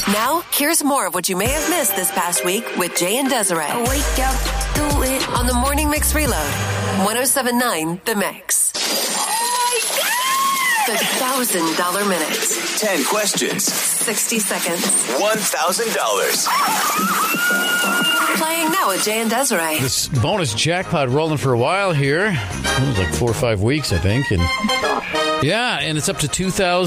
Now, here's more of what you may have missed this past week with Jay and Desiree. I wake up, do it. On the Morning Mix Reload. 107.9 The Mix. The $1,000 minute. 10 questions. 60 seconds. $1,000. Playing now with Jay and Desiree. This bonus jackpot rolling for a while here. It was like 4 or 5 weeks, I think. And yeah, and it's up to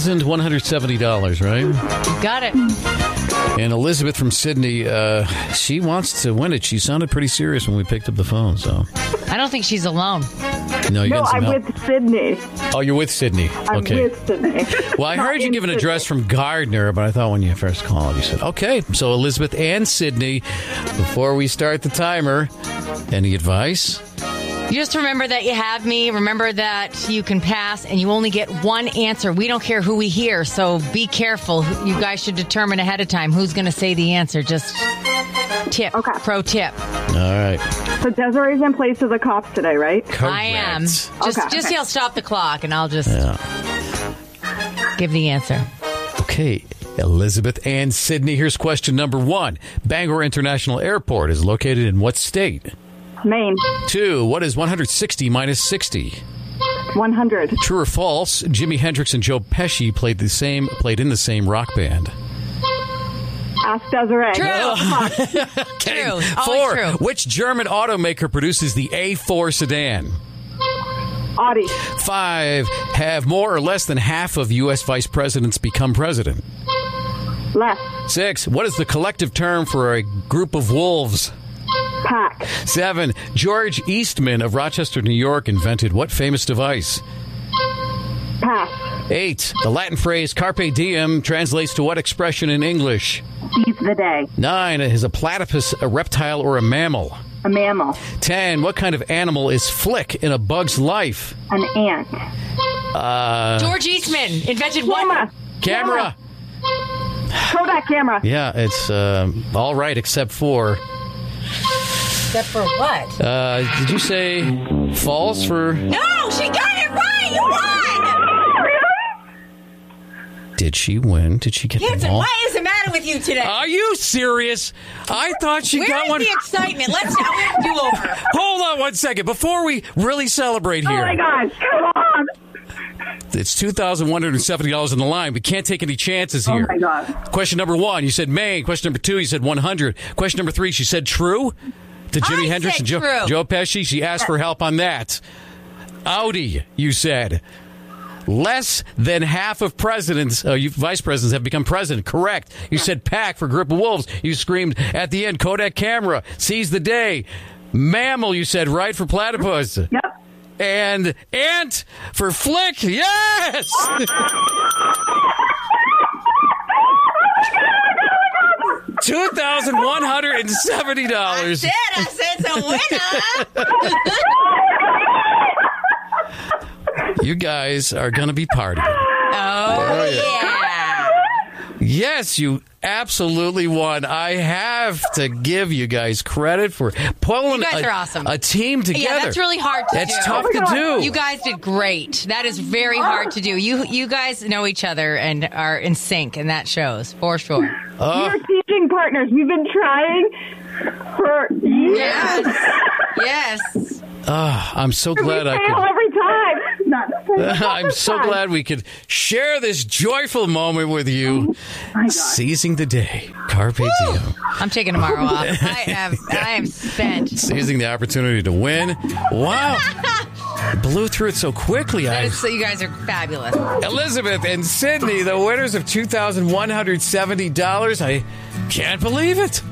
$2,170, right? Got it. And Elizabeth from Sydney, she wants to win it. She sounded pretty serious when we picked up the phone, so. I don't think she's alone. No, you're getting some I'm help. with Sydney. Oh, you're with Sydney. I'm Okay. with Sydney. Well, I heard you give an address from Gardner, but I thought when you first called, you said, okay. So Elizabeth and Sydney, before we start the timer, any advice? You just remember that you have me. Remember that you can pass, and you only get one answer. We don't care who we hear, so be careful. You guys should determine ahead of time who's going to say the answer. Just tip. Okay. Pro tip. All right. So Desiree's in place of the cops today, right? Correct. I am. Just yell stop the clock, and I'll just give the answer. Okay. Elizabeth and Sydney, here's question number 1. Bangor International Airport is located in what state? Maine. 2. What is 160 minus 60? 100. True or false? Jimi Hendrix and Joe Pesci played in the same rock band. Ask Desiree. True. Okay. True. 4. Always true. Which German automaker produces the A4 sedan? Audi. 5. Have more or less than half of U.S. vice presidents become president? Less. 6. What is the collective term for a group of wolves? Pack. 7. George Eastman of Rochester, New York, invented what famous device? Pass. 8. The Latin phrase carpe diem translates to what expression in English? Seize the day. 9. Is a platypus a reptile or a mammal? A mammal. 10. What kind of animal is Flick in A Bug's Life? An ant. George Eastman invented Camera. Camera. Kodak camera. Yeah, it's all right except for... Except for what? Did you say false for... No, she got it right. You won. Did she win? Did she get them all? What is the matter with you today? Are you serious? I thought she got one. Where's the excitement? Let's do over. Hold on 1 second. Before we really celebrate here. Oh my gosh, come on. It's $2,170 on the line. We can't take any chances here. Oh my God. Question number 1, you said Maine. Question number 2, you said 100. Question number 3, she said true to Jimi Hendrix and Joe Pesci. She asked for help on that. Audi, you said. Less than half of presidents, vice presidents have become president. Correct. You said pack for group of wolves. You screamed at the end, Kodak camera, seize the day. Mammal, you said, right, for platypus. Yep. And ant for Flick. Yes! $2,170. I said it's a winner. You guys are going to be partying. Oh, yeah. Yes, you absolutely won. I have to give you guys credit for pulling You guys are awesome. a team together. Yeah, that's really hard to do. That's tough to do. You guys did great. That is very hard to do. You guys know each other and are in sync, and that shows, for sure. We are teaching partners. We've been trying for years. Yes. I'm so glad we I fail could. every time. I'm so glad we could share this joyful moment with you. Seizing the day. Carpe diem. I'm taking tomorrow off. I am spent. Seizing the opportunity to win. Wow. Blew through it so quickly. So you guys are fabulous. Elizabeth and Sydney, the winners of $2,170. I can't believe it.